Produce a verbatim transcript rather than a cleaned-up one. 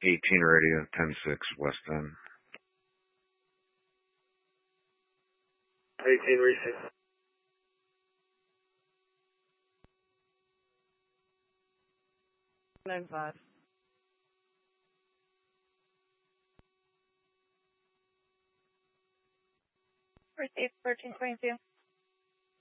eighteen radio, ten six West End. eighteen receive. nine five. Receive thirteen twenty-two.